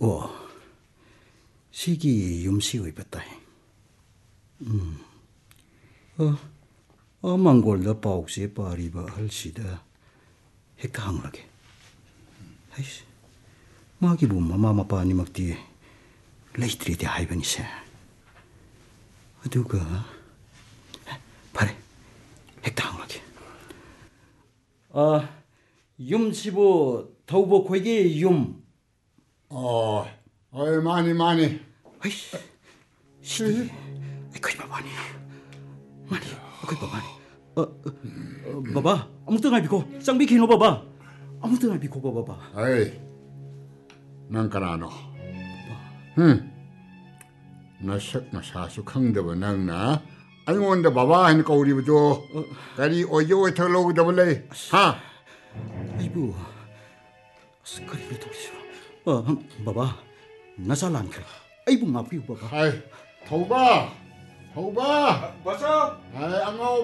시기 염시 입었다. 망골다 바옥시 바리바 할시다 핵다 항라게. 아이씨, 마기 봄마 마마빠니 막디 레이트리디 하이버니세. 누가 바래 핵다 항라게. 염시보 더우보 거기 염. 많이. 아이씨, 시디. 거기 봐봐니. 많이. 거기 봐봐니. 봐봐. 아무튼 알비고 쌍비 키노 봐봐. 아무튼 알비고 봐봐. 아이, 난 까라노. 나색 나사수 강대버 낭나. 아이고인데 봐봐 하니까 우리부터 가리 어여에 털로그 더블레. 하. 아이고. 스크린이 돌리죠. 봐봐. 나살란 그. 아이고 마피 봐봐. 아이, 더우바. Bác ơi! 아이, 안